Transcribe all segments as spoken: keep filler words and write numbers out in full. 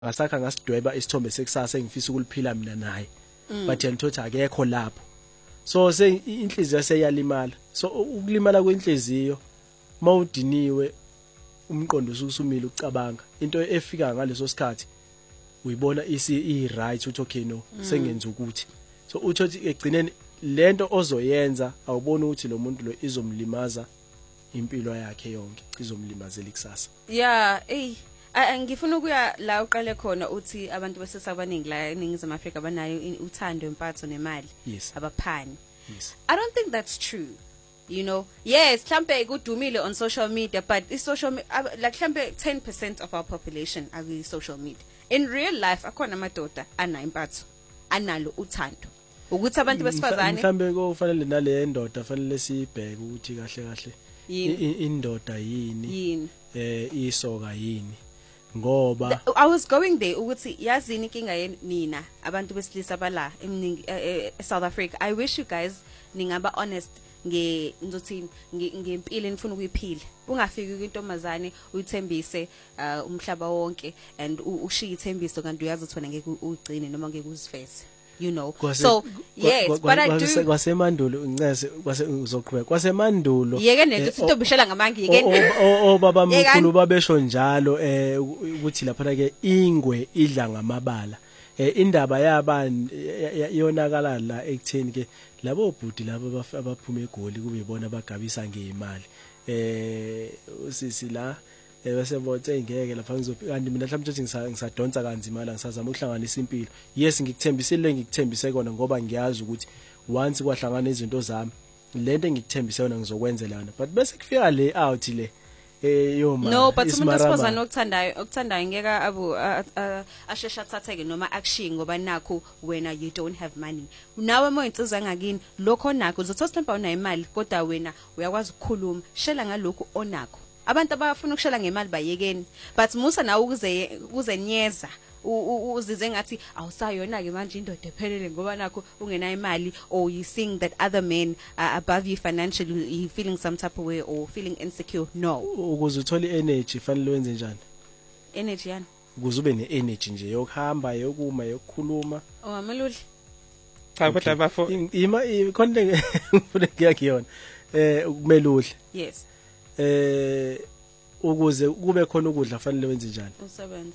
ngasakha ngasidweba isithombe sekusasa engifisa ukuliphila mina naye but yena thothi akekho lapho so se inhliziyo seyalimala so ukulimala kwenhliziyo mawudiniwe umqondo ususumile ucabanga into efika ngaleso sikhathi uyibona isi i right uthi okay no sengenza ukuthi so uthi egcineni lento ozoyenza awubona ukuthi lo muntu lo izomlimaza impilo yakhe yonke izomlimazela ikusasa. Yeah, eh ngifuna ukuya la uqale khona uthi abantu besesabaningi la eNingizimu Afrika banayo uthando empatho nemali abaphani. Yes. I don't think that's true. You know, yes, mhlambe kudumile on social media, but is social me- uh, like mhlambe ten percent of our population are with social media. In real life akhona amadoda ana impatho analo uthando. Ukuthi abantu besifazane mhlambe kofanele nale ndoda fanele sibheke ukuthi kahle kahle indoda yini eh isoka yini ngoba I was going there ukuthi yazini inkinga yenina abantu besilisa bala eminingi eSouth Africa. I wish you guys ningaba honest nge ngizothi ngempilo enifuna ukuyiphila ungafiki kwintombazane uyithembise umhlaba wonke and ushiya ithembiso kanti uyazi ukuthi wena ngeke ugcine noma ngeke uzifese. You know, kwase, so yes, kwa, but I do. Kwasemandulo uncese kwase uzoqhubeka kwasemandulo. Yeke nento intombishela ngamangi yeke. O baba mkhulu babesho njalo eh ukuthi lapha ke ingwe idla ngamabala. Eh indaba yabani iyonakala la ekutheni ke labo bhudi labo abaphuma egoli kube yibona abagabisa ngeimali. Eh usisi la bese bothe ingeke lapha ngizofika kanti mina mhlawumbe uthi ngisadonsa kanzima la ngisazama ukuhlanganisa impilo yes ngikuthembisile ngikuthembise kona ngoba ngiyazi ukuthi once kwahlangana izinto zami lento engikuthembise yona ngizokwenzela yona but bese kufika le out le eh yoma no but umuntu osifazana okuthandayo okuthandayo ngeke abu ashesha thatheke noma action ngoba nakho wena you don't have money nawe moyinsizwa ngakini lokho nakho uzothola mhlawumbe una imali kodwa wena uyakwazi ukukhuluma shela ngalokho onakho. Abantu abafuna ukushela ngemali bayekeni but musa nawe ukuze ukuzenyeza uzize ngathi awusayona ke manje indoda ephelele ngoba nakho ungena imali or you seeing that other men are above you financially you feeling some type of way or feeling insecure. No, ukuze uthole energy fanele wenze njani energy yani ukuze ube ne-energy nje yokuhamba yokuma yokukhuluma owameluli cha kodwa bafo ima ikhonde ngifuna ngiyakuyona eh ukumelule yes eh ukuze kube khona ukudla fanele wenze njani usebenza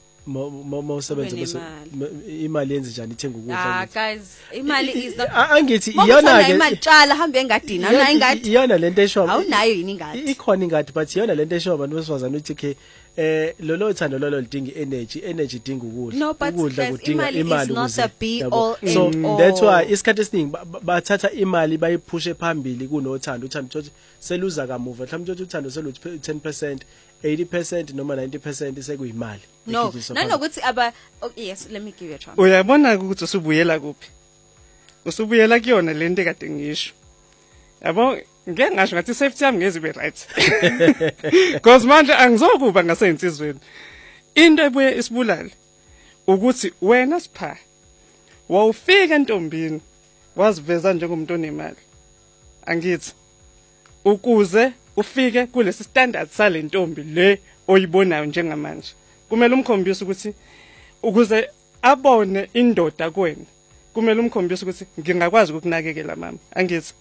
ma usebenza bese imali yenze njani ithenga ukudla ah guys imali is the angithi iyona ke imali tshala hambe engadini awuna ingadi iyona lento esho awunayo yini ingadi ikhona ingadi but iyona lento esho abantu besifazana uthi ke eh lolo thando lolo lidinga energy energy idinga ukudla ukudla kudinga imali ukuze so that's why isikhathi esiningi bathatha imali bayiphushe phambili kunothando uthando uthi seluza kamuva mhlawumbe uthi uthando seluthi ten percent eighty percent noma ninety percent sekuyimali no nanokuthi aba yes let me give you a try uyabona ukuthi usubuyela kuphi usubuyela kuyona lento ekade ngisho yabo ngeke ngasho ngathi safety yami ngeze ibe right because manje angizokuba ngasensizweni into ebuye isibulale ukuthi wena sipha wawufika entombini waziveza njengomuntu onemali angithi ukuze ufike kulesi standard sale ntombi le oyibonayo njengamanje kumele umkhombise ukuthi ukuze abone indoda kuwena kumele umkhombise ukuthi ngingakwazi ukunakekela mama angithi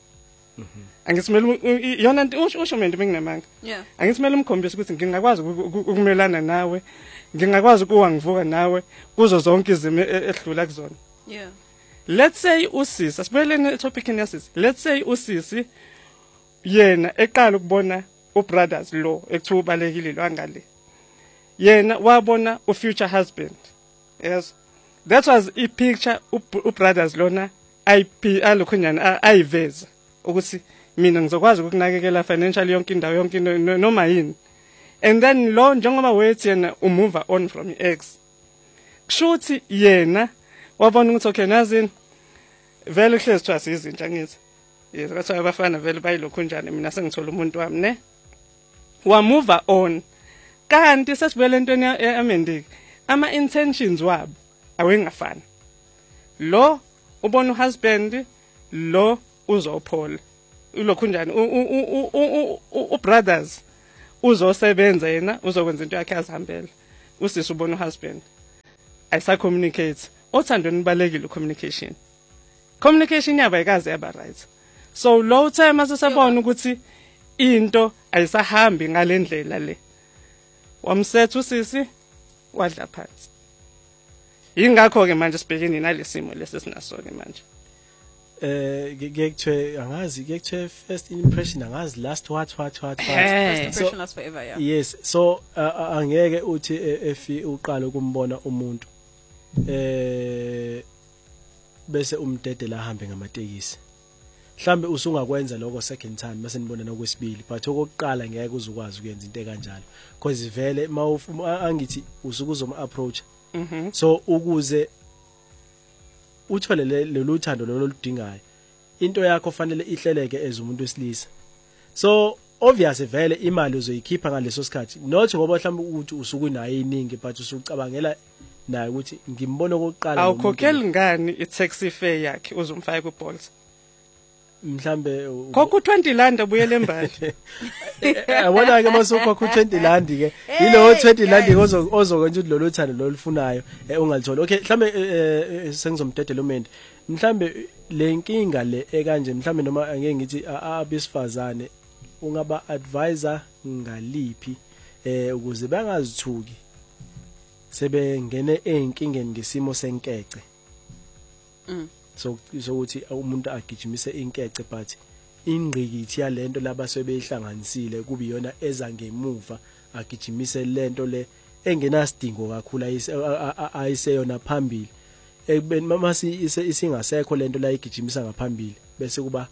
angisimele yona usho mina benginamanga yeah angisimele umkhombise ukuthi ngingakwazi ukumelana nawe ngingakwazi ukuwangivuka nawe kuzo zonke izimo ehlula kuzona yeah let's say usisi asibelene topic nesisi let's say usisi yena eqala ukubona ubrothers lo ekuthiwa ubalekile lo angale yena wabona u future husband yes that was a picture ubrothers lona I P alokhunyana ayiveza ukuthi mina ngizokwazi ukunakekela financially yonke indawo yonke noma yini and then lo njengoba wethi yena umove on from your ex kushuthi yena wabona ukuthi okay nazini vele kuhlezi thwa izinto angithi yes bathiwa abafana vele bayilokho njani mina sengithola umuntu wami ne wa move on kanti sesibele entweni amendiki ama intentions wabo awengafani lo ubona uhusband lo uzophola ulokho njani u brothers uzosebenza yena uzokwenza into yakhe azihambele usisi ubona uhusband ayisa communicate uthando nibalekile communication communication yaba ikaze yaba right so lo time asesabona ukuthi into ayisahambi ngalendlela le wamsetha usisi wadla phansi ingakho ke manje sibhekene nalesimo lesesinaso ke manje eh ngekuthe angazi ngekuthe first impression angazi last what what what First impression lasts forever, yeah. yes so uh, angeke uthi efi uqala ukumbona umuntu eh bese umdede la hambe ngamatekisi mhlambe usungakwenza lokho second time bese nibona nokwesibili but okokuqala ngeke uzukwazi ukuyenza into ekanjalo because vele mawufuna angithi usukuzoma approach mhm so ukuze uthole lelo uthando lo ludingayo into yakho fanele ihleleke ezumuntu wesilisa so obviously vele imali uzoyikhipha ngaleso sikhathi not ngoba mhlawumbe ukuthi usuku nayo iningi but usucabangela naye ukuthi ngimbona okokuqala awukhokheli ngani i-taxi fare yakhe uzumfaka ku-Bolt mhlambe khokho twenty rand abuyele embali yabona ke masukho ku twenty rand ke yilo twenty rand ozo ozokwenza ukuthi lolu thando lolufunayo ungalithola okay mhlambe sengizomdedela umende mhlambe le nkinga le ekanje mhlambe noma angeke ngithi abesifazane ungaba advisor ngaliphi eh ukuze bangazithuki sebengene einkingeni ngesimo senkece mm so sokuthi umuntu agijimise inkece but ingqikithi yalento laba sebeyihlanganisile kubi yona eza ngemuva agijimise lento le engenasidingo kakhulu ayiseyona phambili ekubeni mama isingasekho lento la igijimisa ngaphambili bese kuba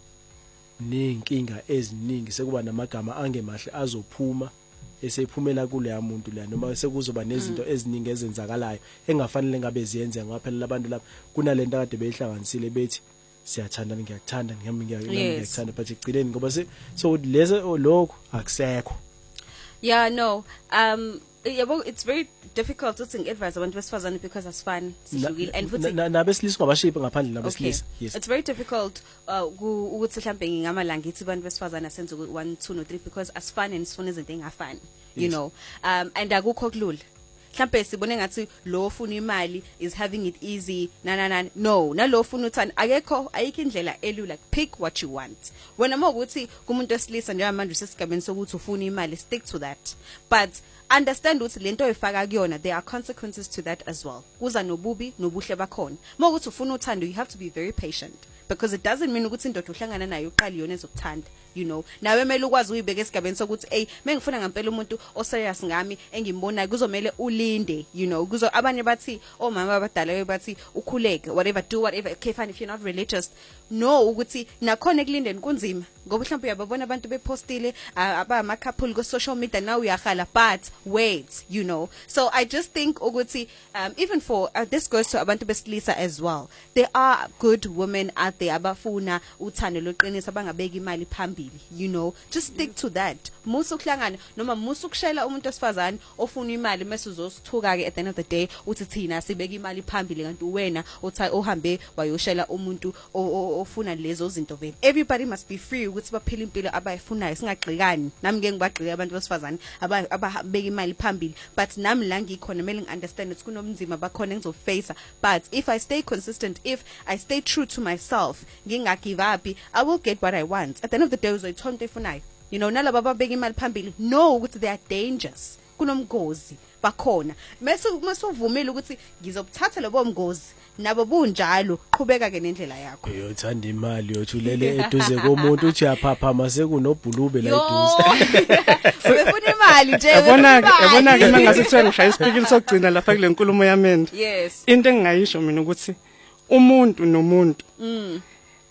nenkinga eziningi sekuba namagama angemahle azophuma esephumela kule muntu la noma sekuzoba nezinto eziningi ezenzakalayo engafanele ngabe ziyenze ngaphela abantu lapha kunalento kade beyihlanganisile bethi siyathanda ngiyakuthanda ngiyami ngiyakuthanda but igcileni ngoba so lezo lokho akusekho yeah no um yabo it's very difficult to think advise abantu besifazane because as fun sihlukile and futhi nabesilisa ngabashiphi ngaphandle nabesilisa yes it's very difficult ukuthi mhlambe ngingamalanga ithi abantu besifazane asenze one two no three because as fun and sifuna izinto engafani you know um and akukho kulula mhlambe sibone ngathi lo ufuna imali is having it easy na na na no nalo ufuna uthanda akekho ayikho indlela elula pick what you want wena mawukuthi kumuntu wesilisa njengoba manje usesigabeni sokuthi ufuna imali stick to that but understand ukuthi lento oyifaka kuyona there are consequences to that as well kuza nobubi nobuhle bakhona mawukuthi ufuna uthando you have to be very patient because it doesn't mean ukuthi indoda uhlangana nayo uqali yona ezokuthanda you know nawe emele ukwazi uyibeka esigabeni sokuthi hey mengifuna ngempela umuntu oserious ngami engimbona kuzomela ulinde you know kuzo abanye bathi omama abadala bathi ukhuleke whatever do whatever okay fine if you're not religious no ukuthi nakhona ekulindeni kunzima ngoba mhlawumbe uyababona abantu bepostile aba ama couple ku social media now uyahala but wait you know so I just think ukuthi um, even for uh, this goes to abantu besilisa as well there are good women out there abafuna uthando loqinisa bangabeka imali phambili you know just stick to that musu kuhlangana noma musu kushela umuntu osifazane ofuna imali mase uzosithuka ke at the end of the day uthi thina sibeka imali phambili kanti wena ohambe wayoshela umuntu ofuna lezo zinto vele everybody must be free ukuthi baphile impilo abayifunayo singagxikani nami ngeke ngibagxike abantu besifazane ababeka imali phambili but nami la ngikhona mele ngiunderstand ukuthi kunomzima bakhona engizoface but if I stay consistent if I stay true to myself nginga give up I will get what I want at the end of the day uzoyithola into efunayo you know nalabo ababeka imali phambili no ukuthi they are dangerous kunomgozi bakhona mase masuvumile ukuthi ngizobuthatha lobo mgozi nabo bunjalo qhubeka ke nendlela yakho uyothanda imali yothulele eduze komuntu uthi yaphapha mase kunobhulube la eduze sebefuna imali nje yabona yabona ke mangase kuthiwa ngishaya isipikili sokugcina lapha kule nkulumo yami yes into engayisho mina ukuthi umuntu nomuntu mm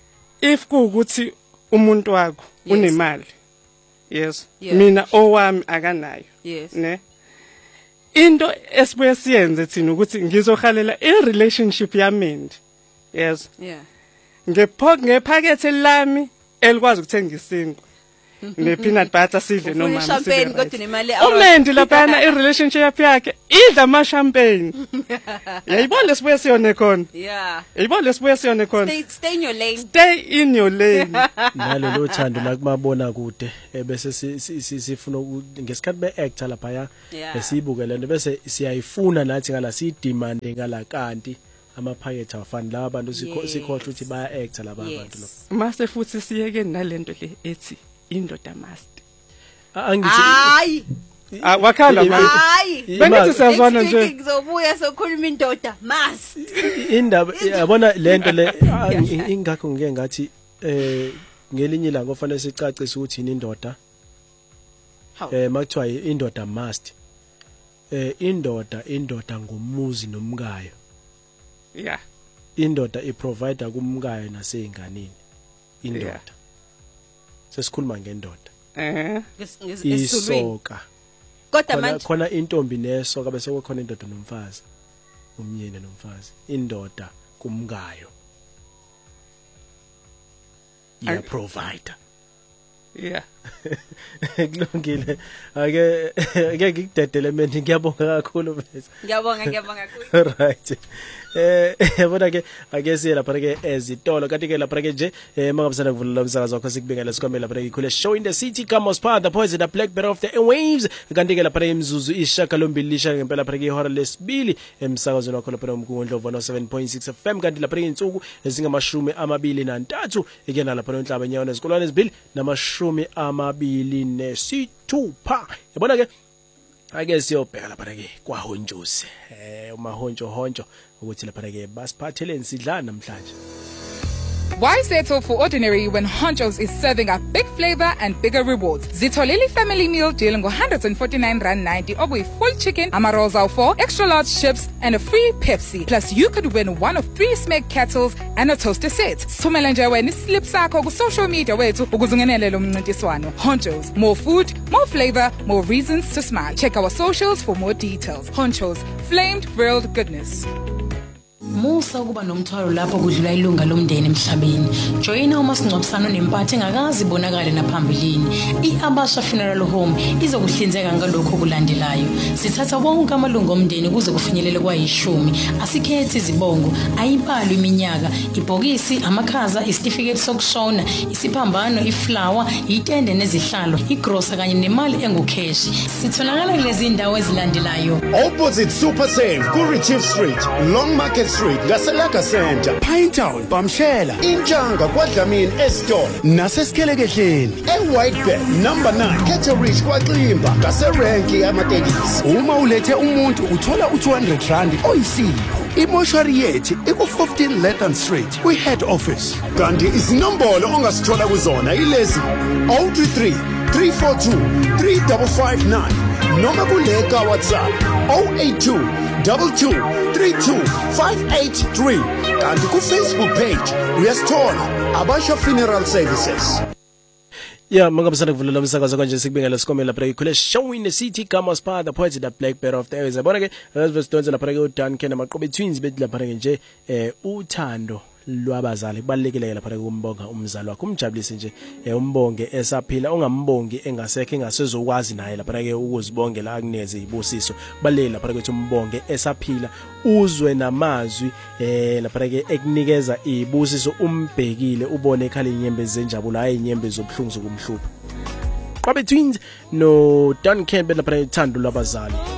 if kuukuthi umuntu wakho Yes. unemali yes Yeah. mina owami akanayo yes ne into esibuye siyenze thina ukuthi ngizohalela i-relationship yami yes yeah ngepho ngephakethe lami elikwazi ukuthenga isingo ne peanut butter sidle Ufuna noma champagne kodwa nemali uMendi laphana i relationship yakhe idla ama champagne yayibona lesibuye siyone khona yeah yayibona lesibuye siyone khona stay stay in your lane stay in your lane nalo lo thando la kumabona kude bese sifuna ngesikhathi beactor lapha ya esibuke lento bese siyayifuna nathi ngala si demand ngala kanti amaphakethe awafani la abantu sikhohle ukuthi baya actor laba abantu lo mase futhi siyeke nalento le ethi indoda must angithi hayi ah wakhala manje hayi bengithi siyazwana nje ngizobuya sokhuluma indoda must indaba yabona lento le ingakho ngeke ngathi eh ngelinye ilanga kufanele sicacise ukuthi ini indoda eh makuthiwa indoda must eh indoda indoda ngomuzi nomkayo yeah indoda iprovider kumkayo naseyinganeni indoda sesikhuluma ngendoda eh isoka kodwa manje khona intombi nesoka bese kukhona indoda nomfazi umnyene nomfazi indoda kumkayo ya provider yeah kulungile ake ake ngikudedele mina ngiyabonga kakhulu bese ngiyabonga ngiyabonga kakhulu right eh yabona ke ake siye lapha ke ezitolo kanti ke lapha ke nje mangabusana kuvula umsakazo wakho sikubingela sikwamela lapha ke khule show in the city Kamos Park the poison the black bear of the waves kanti ke lapha imzuzu ishaka lombili lisha ngempela lapha ke ihora lesibili emsakazweni wakho lapha umkungondlovu no seven point six F M kanti lapha insuku ezingamashumi amabili nantathu ekena lapha nonhlaba nyawo nezikolwane ezibili namashumi amabili nesithupha yabona ke ake siyobheka lapha ke kwahonjose eh umahonjo honjo ukuthi lapha ke basiphatheleni sidlana namhlanje. Why settle for ordinary when Honchos is serving up big flavor and bigger rewards? Zitholile family meal deal ngo one hundred forty-nine rand ninety obuyi full chicken, ama-rolls awu four, extra large chips and a free Pepsi. Plus you could win one of three Smeg kettles and a toaster set. Sithumela nje wena islip sakho ku social media wethu ukuze ungenele lo mncintiswano. Honchos, more food, more flavor, more reasons to smile. Check our socials for more details. Honchos, flamed grilled goodness. Musa kuba nomthwalo lapho kudlula ilunga lomndeni emhlabeni. Joyina umasingcwabisano nempathe engakazi bonakala naphambilini. iAbasha Funeral Home izokuhlinzeka ngalokho kulandelayo. Sithatha wonke amalungu omndeni kuze kufinyelele kwayishumi. Asikhethi izibongo, ayibali iminyaka, ibhokisi, amakhaza, isitifiketi sokushona, isiphambano, iflower, itende nezihlalo, igrosa kanye nemali engukheshi. Sitholakala kulezi indawo ezilandelayo. Opposite Super Save, Kurichief Street, Long Market Street, Gaselaga Center, Pinetown, Bamshela, Injanga kwaDlamini Esitolo, nasesikhelekehleni, eWhitebird number nine, Caterich kwaXimba, ngaserenki yamatekisi. Uma ulethe umuntu uthola u two hundred rand oyisipho. Imoshari yethu iku fifteen Letton Street, kwi head office. Kanti izinombolo ongasithola kuzona ilezi zero two three three four two three five five nine noma kuleka WhatsApp zero eight two two two three two five eight three kanti ku Facebook page uyasithola Abasha Funeral Services. Yeah, mangabusana kuvula lo msakazo kanje sikubingela sikomela break kule show in the city Kamos Park the poet the black bear of the waves. Yabona ke lesibesidonsa lapha ke uDuncan amaqobe twins bethi lapha ke nje eh uthando lwabazali kubalekile lapha ukumbonga umzali wakho umjabulise nje umbonge esaphila ongambongi engasekho engasezokwazi naye lapha ke ukuzibongela akuneze ibusiso kubalekile lapha kwethu umbonge esaphila uzwe namazwi eh lapha ke ekunikeza ibusiso umbhekile ubone ekhala inyembezi zenjabulo hayi inyembezi zobhlungu zokumhlupha Qobe twins no Duncan lapha ithando lwabazali.